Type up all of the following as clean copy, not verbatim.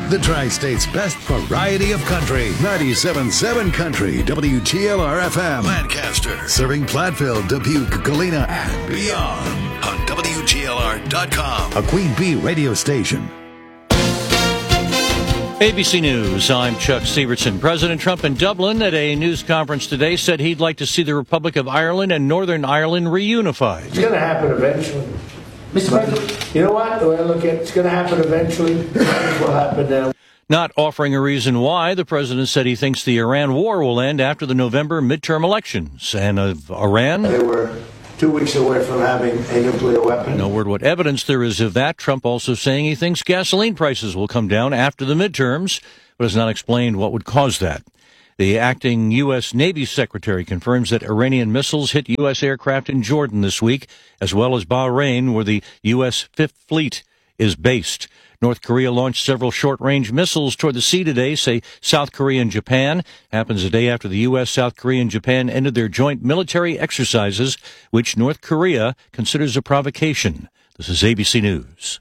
The Tri-State's best variety of country. 97.7 Country, WGLR-FM. Lancaster. Serving Platteville, Dubuque, Galena, and beyond. On WGLR.com. A Queen Bee radio station. ABC News, I'm Chuck Severson. President Trump in Dublin at a news conference today said he'd like to see the Republic of Ireland and Northern Ireland reunified. It's going to happen eventually. Mr. President, you know what? The way I look at it, it's going to happen eventually. It will happen now. Not offering a reason why, the president said he thinks the Iran war will end after the November midterm elections. And of Iran, they were 2 weeks away from having a nuclear weapon. No word what evidence there is of that. Trump also saying he thinks gasoline prices will come down after the midterms, but has not explained what would cause that. The acting U.S. Navy Secretary confirms that Iranian missiles hit U.S. aircraft in Jordan this week, as well as Bahrain, where the U.S. Fifth Fleet is based. North Korea launched several short-range missiles toward the sea today, say South Korea and Japan. Happens a day after the U.S., South Korea, and Japan ended their joint military exercises, which North Korea considers a provocation. This is ABC News.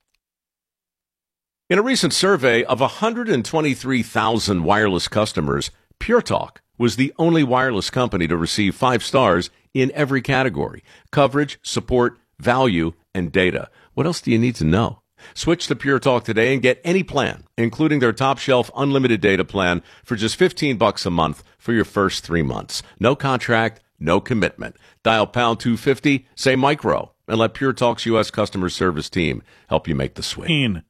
In a recent survey of 123,000 wireless customers, Pure Talk was the only wireless company to receive 5 stars in every category: coverage, support, value, and data. What else do you need to know? Switch to Pure Talk today and get any plan, including their top-shelf unlimited data plan, for just $15 a month for your first 3 months. No contract, no commitment. Dial pound 250, say micro, and let Pure Talk's U.S. customer service team help you make the switch.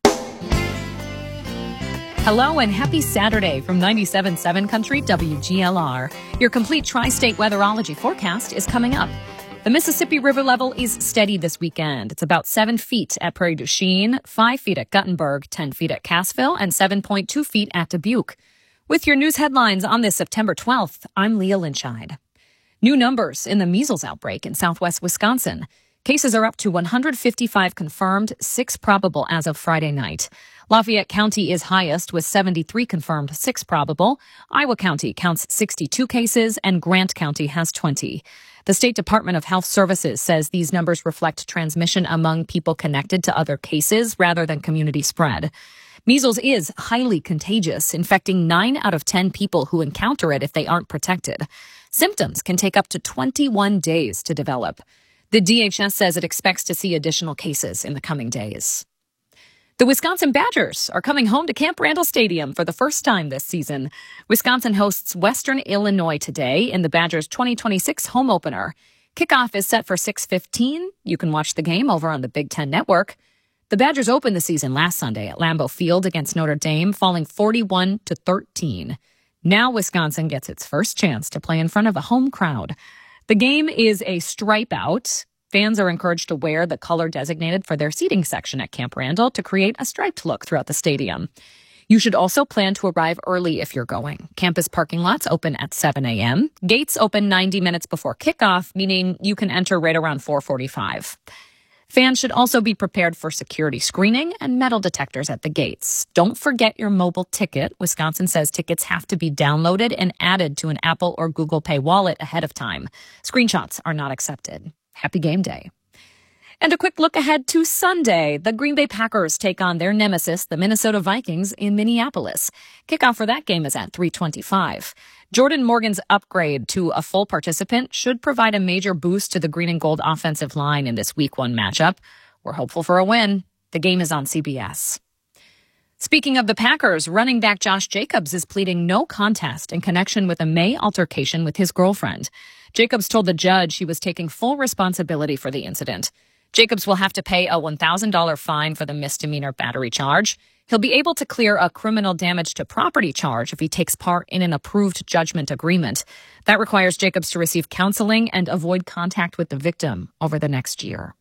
Hello and happy Saturday from 97.7 Country WGLR. Your complete tri-state weatherology forecast is coming up. The Mississippi River level is steady this weekend. It's about 7 feet at Prairie du Chien, 5 feet at Guttenberg, 10 feet at Cassville, and 7.2 feet at Dubuque. With your news headlines on this September 12th, I'm Leah Lynchide. New numbers in the measles outbreak in southwest Wisconsin. Cases are up to 155 confirmed, 6 probable as of Friday night. Lafayette County is highest with 73 confirmed, 6 probable. Iowa County counts 62 cases and Grant County has 20. The State Department of Health Services says these numbers reflect transmission among people connected to other cases rather than community spread. Measles is highly contagious, infecting 9 out of 10 people who encounter it if they aren't protected. Symptoms can take up to 21 days to develop. The DHS says it expects to see additional cases in the coming days. The Wisconsin Badgers are coming home to Camp Randall Stadium for the first time this season. Wisconsin hosts Western Illinois today in the Badgers' 2026 home opener. Kickoff is set for 6:15. You can watch the game over on the Big Ten Network. The Badgers opened the season last Sunday at Lambeau Field against Notre Dame, falling 41-13. Now Wisconsin gets its first chance to play in front of a home crowd. The game is a stripe out. Fans are encouraged to wear the color designated for their seating section at Camp Randall to create a striped look throughout the stadium. You should also plan to arrive early if you're going. Campus parking lots open at 7 a.m. Gates open 90 minutes before kickoff, meaning you can enter right around 4:45. Fans should also be prepared for security screening and metal detectors at the gates. Don't forget your mobile ticket. Wisconsin says tickets have to be downloaded and added to an Apple or Google Pay wallet ahead of time. Screenshots are not accepted. Happy game day. And a quick look ahead to Sunday. The Green Bay Packers take on their nemesis, the Minnesota Vikings, in Minneapolis. Kickoff for that game is at 3:25. Jordan Morgan's upgrade to a full participant should provide a major boost to the green and gold offensive line in this Week 1 matchup. We're hopeful for a win. The game is on CBS. Speaking of the Packers, running back Josh Jacobs is pleading no contest in connection with a May altercation with his girlfriend. Jacobs told the judge he was taking full responsibility for the incident. Jacobs will have to pay a $1,000 fine for the misdemeanor battery charge. He'll be able to clear a criminal damage to property charge if he takes part in an approved judgment agreement. That requires Jacobs to receive counseling and avoid contact with the victim over the next year.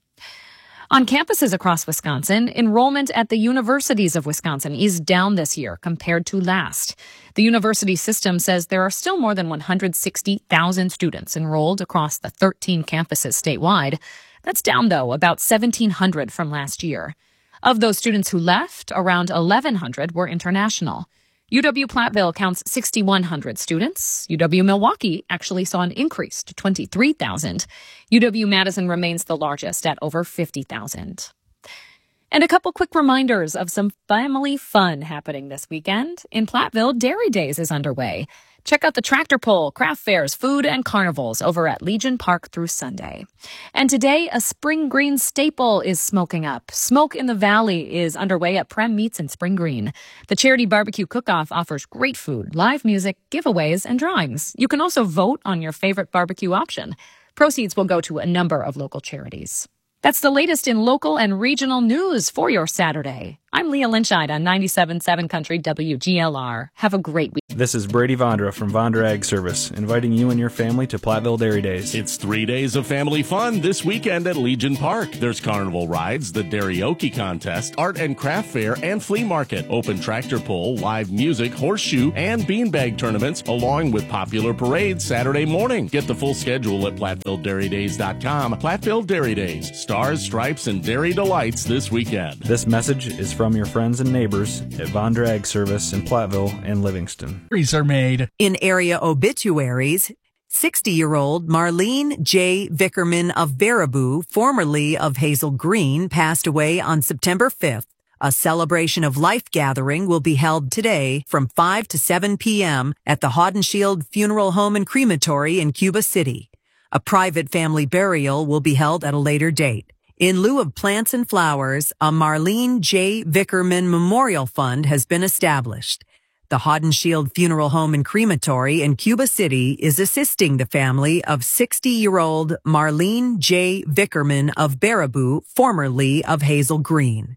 On campuses across Wisconsin, enrollment at the universities of Wisconsin is down this year compared to last. The university system says there are still more than 160,000 students enrolled across the 13 campuses statewide. That's down, though, about 1,700 from last year. Of those students who left, around 1,100 were international. UW-Platteville counts 6,100 students. UW-Milwaukee actually saw an increase to 23,000. UW-Madison remains the largest at over 50,000. And a couple quick reminders of some family fun happening this weekend. In Platteville, Dairy Days is underway. Check out the tractor pull, craft fairs, food, and carnivals over at Legion Park through Sunday. And today, a Spring Green staple is smoking up. Smoke in the Valley is underway at Prem Meats in Spring Green. The charity barbecue cook-off offers great food, live music, giveaways, and drawings. You can also vote on your favorite barbecue option. Proceeds will go to a number of local charities. That's the latest in local and regional news for your Saturday. I'm Leah Lynchide on 97.7 Country WGLR. Have a great week. This is Brady Vondra from Vondra Ag Service, inviting you and your family to Platteville Dairy Days. It's 3 days of family fun this weekend at Legion Park. There's carnival rides, the Karaoke contest, art and craft fair, and flea market. Open tractor pull, live music, horseshoe, and beanbag tournaments, along with popular parades Saturday morning. Get the full schedule at PlatteVilleDairyDays.com. Platteville Dairy Days. Stars, stripes, and dairy delights this weekend. This message is from your friends and neighbors at Vondra Ag Service in Platteville and Livingston. Are made. In area obituaries, 60-year-old Marlene J. Vickerman of Baraboo, formerly of Hazel Green, passed away on September 5th. A celebration of life gathering will be held today from 5 to 7 p.m. at the Haudenschild Funeral Home and Crematory in Cuba City. A private family burial will be held at a later date. In lieu of plants and flowers, a Marlene J. Vickerman Memorial Fund has been established. The Haudenschild Funeral Home and Crematory in Cuba City is assisting the family of 60-year-old Marlene J. Vickerman of Baraboo, formerly of Hazel Green.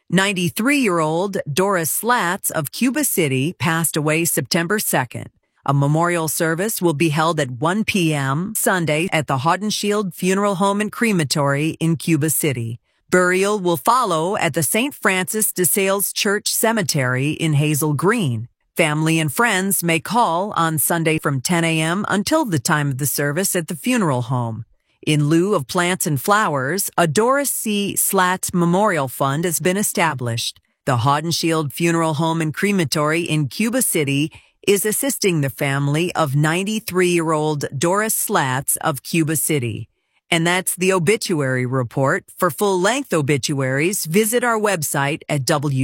93-year-old Doris Slats of Cuba City passed away September 2nd. A memorial service will be held at 1 p.m. Sunday at the Haudenschild Funeral Home and Crematory in Cuba City. Burial will follow at the St. Francis de Sales Church Cemetery in Hazel Green. Family and friends may call on Sunday from 10 a.m. until the time of the service at the funeral home. In lieu of plants and flowers, a Doris C. Slats Memorial Fund has been established. The Haudenschild Funeral Home and Crematory in Cuba City is assisting the family of 93-year-old Doris Slats of Cuba City. And that's the obituary report. For full-length obituaries, visit our website at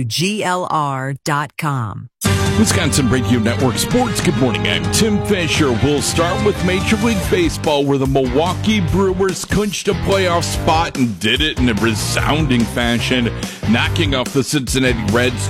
WGLR.com. Wisconsin Radio Network Sports. Good morning. I'm Tim Fisher. We'll start with Major League Baseball, where the Milwaukee Brewers clinched a playoff spot and did it in a resounding fashion, knocking off the Cincinnati Reds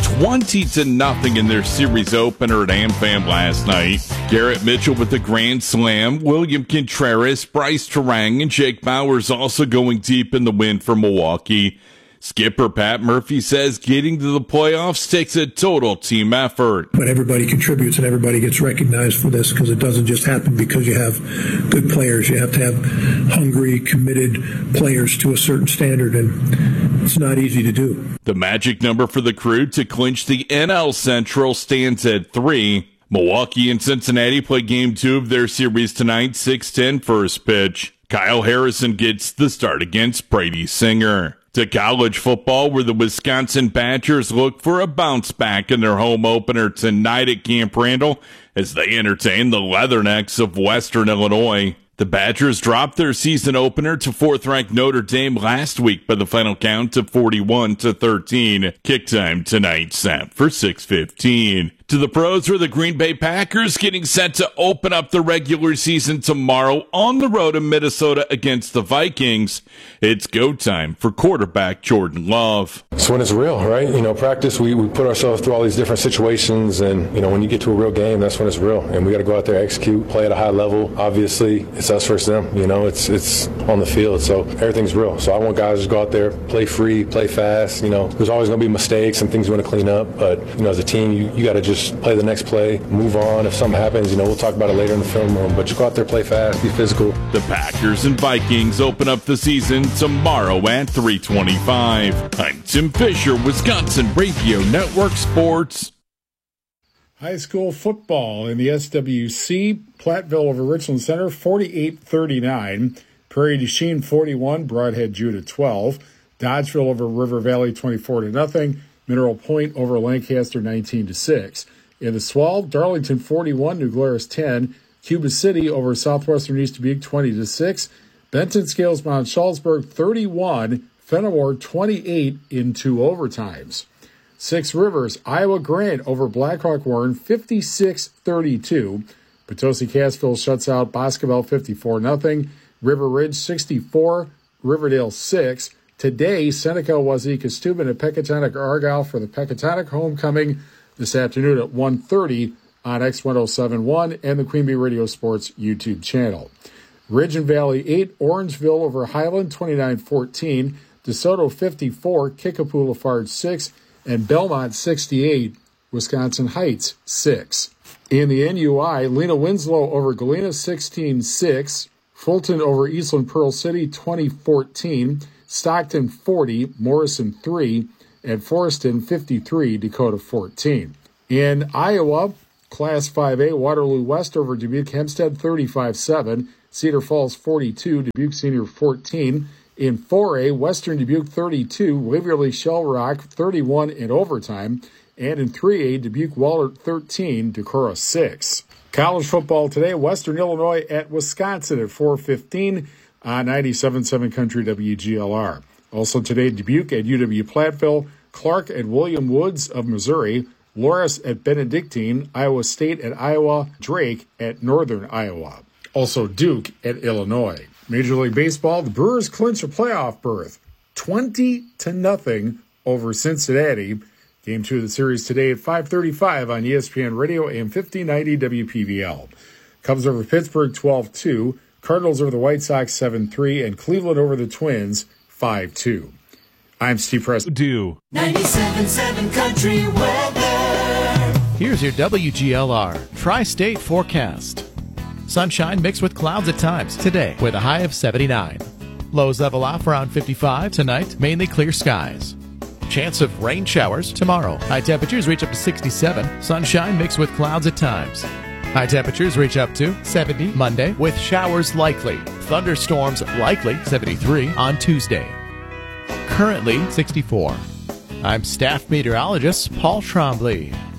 20-0 in their series opener at AmFam last night. Garrett Mitchell with a grand slam, William Contreras, Bryce Terang, and Jake Bauers also going deep in the win for Milwaukee. Skipper Pat Murphy says getting to the playoffs takes a total team effort. But everybody contributes and everybody gets recognized for this, because it doesn't just happen because you have good players. You have to have hungry, committed players to a certain standard, and it's not easy to do. The magic number for the Crew to clinch the NL Central stands at 3. Milwaukee and Cincinnati play Game 2 of their series tonight, 6:10 first pitch. Kyle Harrison gets the start against Brady Singer. To college football, where the Wisconsin Badgers look for a bounce back in their home opener tonight at Camp Randall as they entertain the Leathernecks of Western Illinois. The Badgers dropped their season opener to 4th-ranked Notre Dame last week by the final count of 41-13. Kick time tonight set for 6:15. To the pros, where the Green Bay Packers getting set to open up the regular season tomorrow on the road in Minnesota against the Vikings. It's go time for quarterback Jordan Love. It's when it's real, right? Practice, we put ourselves through all these different situations, and, when you get to a real game, that's when it's real. And we got to go out there, execute, play at a high level. Obviously, it's us versus them. It's on the field, so everything's real. So I want guys to go out there, play free, play fast. There's always going to be mistakes and things we want to clean up, but, as a team, you got to just play the next play, move on. If something happens, we'll talk about it later in the film room, but you go out there, play fast, be physical. The Packers and Vikings open up the season tomorrow at 3:25. I'm Tim Fisher, Wisconsin Radio Network Sports. High school football in the SWC, Platteville over Richland Center, 48-39. Prairie du Chien 41, Broadhead Judah 12. Dodgeville over River Valley 24-0. Mineral Point over Lancaster 19-6. In the SWAL, Darlington 41, New Glarus 10. Cuba City over Southwestern East Dubuque 20-6. Benton Scales Mount Shalsburg 31, Fenimore 28 in 2 overtimes. 6 Rivers, Iowa Grant over Blackhawk Warren 56-32. Potosi Cassville shuts out Boscobel 54-0. River Ridge 64, Riverdale 6. Today, Seneca Wazeeka Steuben at Pecatonic Argyle for the Pecatonic homecoming this afternoon at 1:30 on X1071 and the Queen Bee Radio Sports YouTube channel. Ridge and Valley 8, Orangeville over Highland 29-14. DeSoto 54, Kickapoo Lafarge 6, and Belmont 68, Wisconsin Heights 6. In the NUI, Lena Winslow over Galena 16-6, Fulton over Eastland Pearl City 20-14, Stockton 40, Morrison 3, and Forreston 53, Dakota 14. In Iowa, Class 5A, Waterloo West over Dubuque Hempstead 35-7, Cedar Falls 42, Dubuque Senior 14. In 4A, Western Dubuque 32, Waverly Shell Rock 31 in overtime. And in 3A, Dubuque Wahlert 13, Decorah 6. College football today, Western Illinois at Wisconsin at 4:15 on 97.7 Country WGLR. Also today, Dubuque at UW-Platteville, Clark at William Woods of Missouri, Loras at Benedictine, Iowa State at Iowa, Drake at Northern Iowa. Also Duke at Illinois. Major League Baseball, the Brewers clinch a playoff berth, 20-0 over Cincinnati. Game 2 of the series today at 5:35 on ESPN Radio AM 1590 WPVL. Cubs over Pittsburgh 12-2, Cardinals over the White Sox 7-3, and Cleveland over the Twins 5-2. I'm Steve Preston. 97.7 Country Weather. Here's your WGLR Tri-State forecast. Sunshine mixed with clouds at times today with a high of 79. Lows level off around 55 tonight, mainly clear skies. Chance of rain showers tomorrow. High temperatures reach up to 67. Sunshine mixed with clouds at times. High temperatures reach up to 70 Monday with showers likely. Thunderstorms likely 73 on Tuesday. Currently 64. I'm staff meteorologist Paul Trombley.